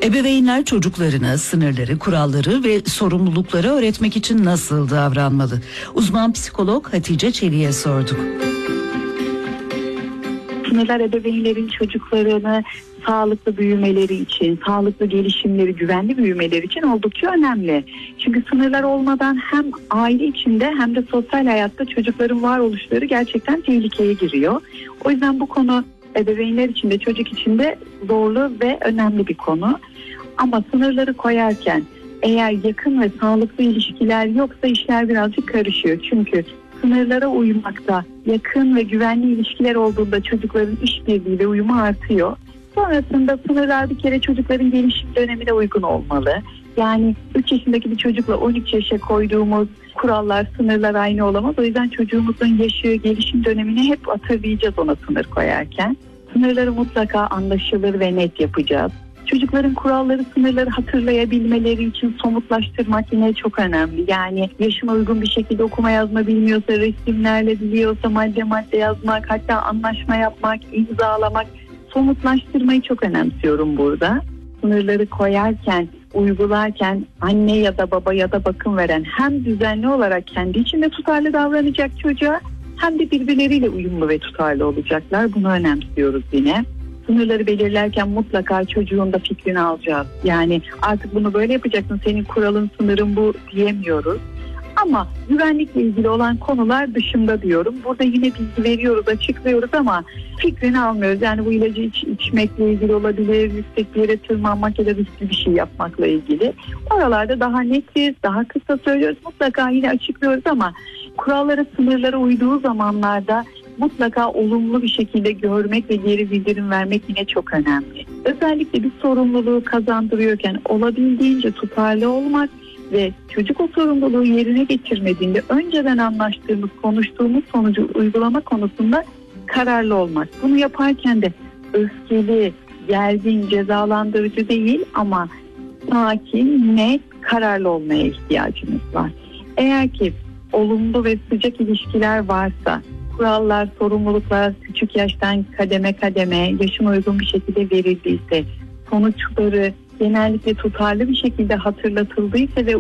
Ebeveynler çocuklarına sınırları, kuralları ve sorumlulukları öğretmek için nasıl davranmalı? Uzman psikolog Hatice Çelik'e sorduk. Sınırlar ebeveynlerin çocuklarını sağlıklı büyümeleri için, sağlıklı gelişimleri, güvenli büyümeleri için oldukça önemli. Çünkü sınırlar olmadan hem aile içinde hem de sosyal hayatta çocukların varoluşları gerçekten tehlikeye giriyor. O yüzden bu konu ebeveynler için de çocuk için de zorlu ve önemli bir konu. Ama sınırları koyarken eğer yakın ve sağlıklı ilişkiler yoksa işler birazcık karışıyor. Çünkü sınırlara uymakta, yakın ve güvenli ilişkiler olduğunda çocukların işbirliği ve uyumu artıyor. Sonrasında sınırlar bir kere çocukların gelişim dönemine uygun olmalı. Yani 3 yaşındaki bir çocukla 13 yaşa koyduğumuz kurallar, sınırlar aynı olamaz. O yüzden çocuğumuzun yaşı, gelişim dönemini hep hatırlayacağız ona sınır koyarken. Sınırları mutlaka anlaşılır ve net yapacağız. Çocukların kuralları, sınırları hatırlayabilmeleri için somutlaştırmak yine çok önemli. Yani yaşına uygun bir şekilde okuma yazma bilmiyorsa, resimlerle biliyorsa madde madde yazmak, hatta anlaşma yapmak, imzalamak, somutlaştırmayı çok önemsiyorum burada. Sınırları koyarken, uygularken anne ya da baba ya da bakım veren hem düzenli olarak kendi içinde tutarlı davranacak çocuğa hem de birbirleriyle uyumlu ve tutarlı olacaklar. Bunu önemsiyoruz yine. Sınırları belirlerken mutlaka çocuğun da fikrini alacağız. Yani artık bunu böyle yapacaksın, senin kuralın, sınırın bu diyemiyoruz. Ama güvenlikle ilgili olan konular dışında diyorum. Burada yine bilgi veriyoruz, açıklıyoruz ama fikrini almıyoruz. Yani bu ilacı içmekle ilgili olabilir, yüksek bir yere tırmanmak ya da riskli bir şey yapmakla ilgili. Oralarda daha netiz, daha kısa söylüyoruz. Mutlaka yine açıklıyoruz ama kurallara, sınırlara uyduğu zamanlarda mutlaka olumlu bir şekilde görmek ve geri bildirim vermek yine çok önemli. Özellikle bir sorumluluğu kazandırıyorken olabildiğince tutarlı olmak ve çocuk o sorumluluğu yerine getirmediğinde önceden anlaştığımız, konuştuğumuz sonucu uygulama konusunda kararlı olmak. Bunu yaparken de öfkeli, gergin, cezalandırıcı değil ama sakin, net, kararlı olmaya ihtiyacımız var. Eğer ki olumlu ve sıcak ilişkiler varsa, kurallar, sorumluluklar küçük yaştan kademe kademe yaşına uygun bir şekilde verildiyse, sonuçları genellikle tutarlı bir şekilde hatırlatıldıysa ve